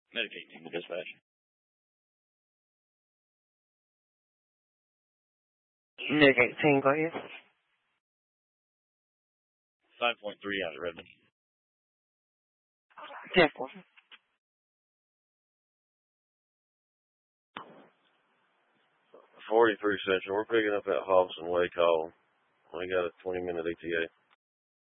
Medicaid team to dispatch. Nick 18, go ahead. 5.3 out of Redmond. 10-4. 43 Central. We're picking up that Hobson Way call. We got a 20-minute ETA.